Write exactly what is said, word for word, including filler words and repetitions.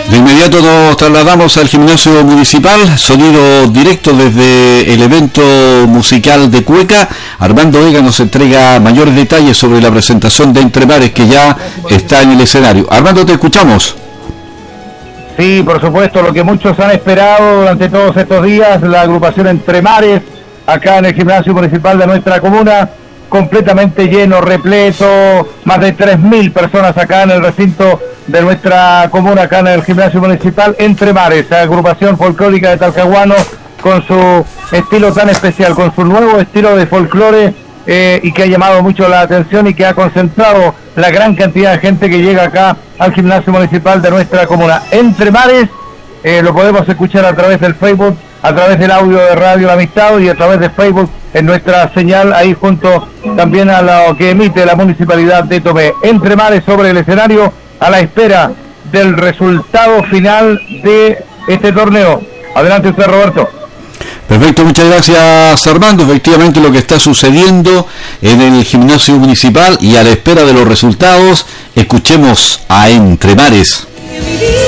De inmediato nos trasladamos al gimnasio municipal, sonido directo desde el evento musical de Cueca. Armando Vega nos entrega mayores detalles sobre la presentación de Entre Mares, que ya está en el escenario. Armando, te escuchamos. Sí, por supuesto, lo que muchos han esperado durante todos estos días, la agrupación Entre Mares, acá en el gimnasio municipal de nuestra comuna, completamente lleno, repleto, más de tres mil personas acá en el recinto de nuestra comuna, acá en el gimnasio municipal Entre Mares, la agrupación folclórica de Talcahuano, con su estilo tan especial, con su nuevo estilo de folclore, eh, y que ha llamado mucho la atención y que ha concentrado la gran cantidad de gente que llega acá al gimnasio municipal de nuestra comuna. Entre Mares, eh, lo podemos escuchar a través del Facebook, a través del audio de Radio La Amistad y a través de Facebook en nuestra señal, ahí junto también a lo que emite la municipalidad de Tomé. Entre Mares sobre el escenario, a la espera del resultado final de este torneo. Adelante usted, Roberto. Perfecto, muchas gracias, Armando. Efectivamente, lo que está sucediendo en el gimnasio municipal, y a la espera de los resultados, escuchemos a Entre Mares.